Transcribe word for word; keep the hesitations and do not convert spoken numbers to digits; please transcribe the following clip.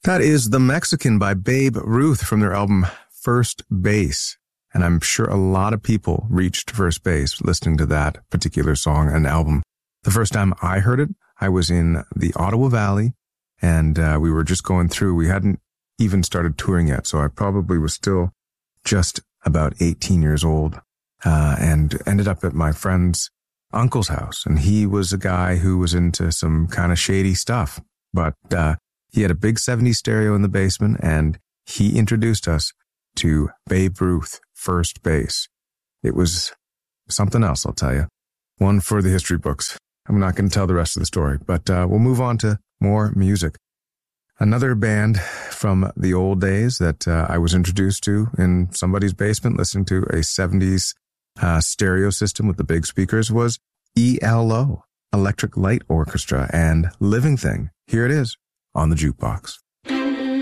That is The Mexican by Babe Ruth from their album First Base. And I'm sure a lot of people reached first base listening to that particular song and album. The first time I heard it, I was in the Ottawa Valley, and uh, we were just going through. We hadn't even started touring yet, so I probably was still just about eighteen years old, uh, and ended up at my friend's uncle's house. And he was a guy who was into some kind of shady stuff, but uh, he had a big seventies stereo in the basement, and he introduced us to Babe Ruth, First Base. It was something else, I'll tell you. One for the history books. I'm not going to tell the rest of the story, but uh, we'll move on to more music. Another band from the old days that uh, I was introduced to in somebody's basement listening to a seventies uh, stereo system with the big speakers was E L O, Electric Light Orchestra, and Living Thing. Here it is on the Jukebox.